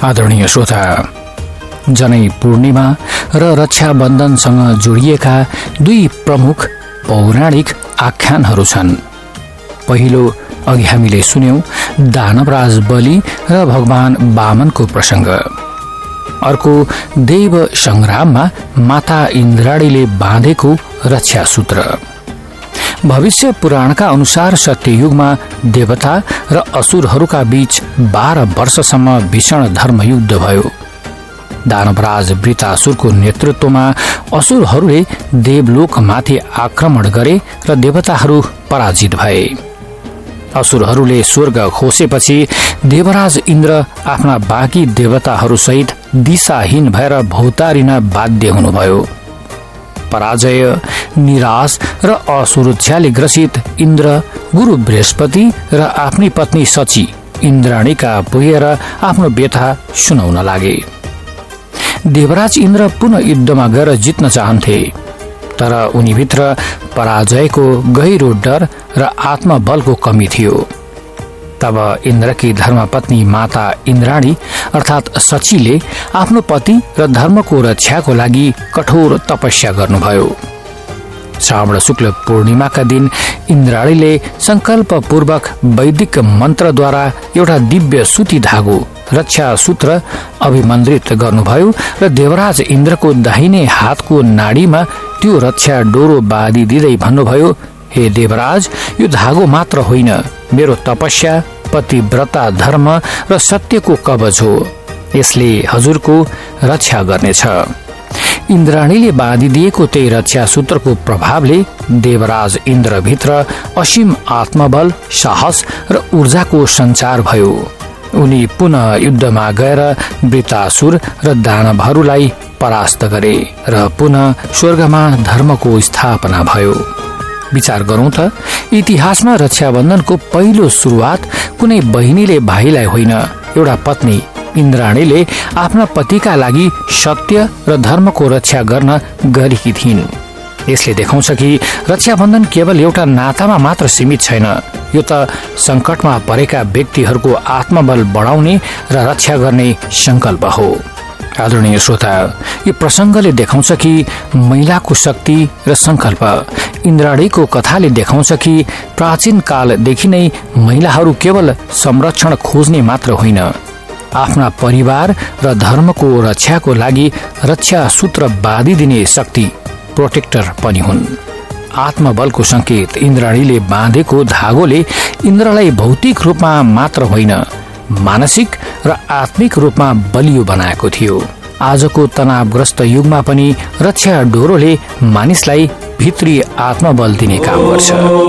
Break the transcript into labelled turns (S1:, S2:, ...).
S1: आदरणीय श्रोता, जनै पूर्णिमा र रक्षाबन्धनसँग जोडिएका दुई प्रमुख पौराणिक आख्यानहरू छन्। पहिलो अघि हामीले सुन्यौं दानवराज बलि र भगवान वामनको प्रसंग। अर्को देव संग्राममा माता इन्द्राणीले बाँधेको रक्षा सूत्र। भविष्य पुराणका अनुसार सत्ययुगमा देवता र असुरहरूका बीच 12 वर्षसम्म भीषण धर्मयुद्ध भयो। दानवराज वृतासुरको नेतृत्वमा असुरहरूले देवलोकमाथि आक्रमण गरे र देवताहरू पराजित भए। असुरहरूले स्वर्ग खोसेपछि देवराज इन्द्र आफ्ना बाँकी देवताहरूसहित दिशाहीन भएर भौतारिन बाध्य हुनुभयो। पराजय, निराश र असुरक्षाले ग्रसित इन्द्र गुरु बृहस्पति र आफ्नी पत्नी सची इन्द्राणीका पुगेर आफ्नो व्यथा सुनाउन लागे। देवराज इन्द्र पुनः युद्धमा गएर जित्न चाहन्थे, तर उनीभित्र पराजयको गहिरो डर र आत्मबलको कमी थियो। तब इन्द्रकी धर्मपत्नी माता इन्द्राणी अर्थात सचीले आफ्नो पति र धर्मको रक्षाको लागि कठोर तपस्या गर्नुभयो। श्रावण शुक्ल पूर्णिमाका दिन इन्द्राणीले संकल्पपूर्वक वैदिक मन्त्रद्वारा एउटा दिव्य सूती धागो रक्षा सूत्र अभिमन्त्रित गर्नुभयो र देवराज इन्द्रको दाहिने हातको नाडीमा त्यो रक्षा डोरो बाँधी दिँदै भन्नुभयो, हे देवराज, यो धागो मात्र होइन, मेरो तपस्या, पतिव्रता धर्म र सत्यको कवच हो। यसले हजुरको रक्षा गर्नेछ। इन्द्राणीले बाँधिदिएको त्यही रक्षा सूत्रको प्रभावले देवराज इन्द्रभित्र असीम आत्मबल, साहस र ऊर्जाको सञ्चार भयो। उनी पुनः युद्धमा गएर वृतासुर र दानवहरूलाई परास्त गरे र पुनः स्वर्गमा धर्मको स्थापना भयो। विचार गरौं त, इतिहासमा रक्षाबन्धनको पहिलो सुरुवात कुनै बहिनीले भाइलाई होइन, एउटा पत्नी इन्द्राणीले आफ्ना पतिका लागि सत्य र धर्मको रक्षा गर्न गरेकी थिइन्। यसले देखाउँछ कि रक्षाबन्धन केवल एउटा नातामा मात्र सीमित छैन, यो त संकटमा परेका व्यक्तिहरूको आत्मबल बढाउने र रक्षा गर्ने संकल्प हो। आदरणीय श्रोता, यो प्रसंगले देखाउँछ कि महिलाको शक्ति र संकल्प। इन्द्राणीको कथाले देखाउँछ कि प्राचीन कालदेखि नै महिलाहरू केवल संरक्षण खोज्ने मात्र होइन, आफ्ना परिवार र धर्मको रक्षाको लागि रक्षा सूत्र बाँधिदिने शक्ति, प्रोटेक्टर पनि हुन्। आत्मबलको संकेत इन्द्राणीले बाँधेको धागोले इन्द्रलाई भौतिक रूपमा मात्र होइन, मानसिक र आत्मिक रूपमा बलियो बनाएको थियो। आजको तनावग्रस्त युगमा पनि रक्षा डोरोले मानिसलाई भित्री आत्मबल दिने काम गर्छ।